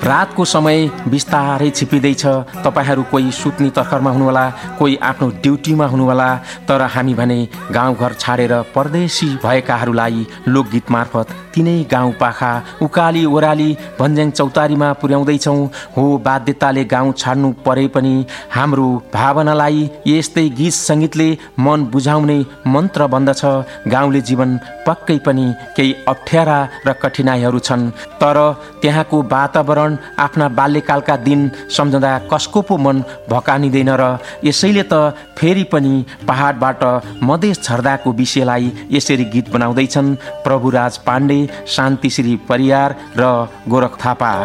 रातको समय बिस्तारै छिपिँदैछ। तपाईहरू कोही सुत्ने तर्खरमा हुनुहोला, कोही आफ्नो ड्युटीमा हुनुहोला, तर हामी भने गाउँघर छाडेर परदेशी भएकाहरूलाई लोकगीत मार्फत तिनै गाउँ पाखा उकाली ओराली भन्ज्याङ चौतारीमा पुर्याउँदैछौँ। हो, बाध्यताले गाउँ छाड्नु परे पनि हाम्रो भावनालाई यस्तै गीत सङ्गीतले मन बुझाउने मन्त्र बन्दछ। गाउँले जीवन पक्कै पनि केही अप्ठ्यारा र कठिनाइहरू छन्, तर त्यहाँको वातावरण आफ्ना बाल्यकालका दिन सम्झँदा कसको पो मन भकानिँदैन र यसैले त फेरि पनि पहाडबाट मधेस छर्दाको विषयलाई यसरी गीत बनाउँदैछन् प्रभुराज पाण्डे, शान्तिश्री परियार र गोरख थापा।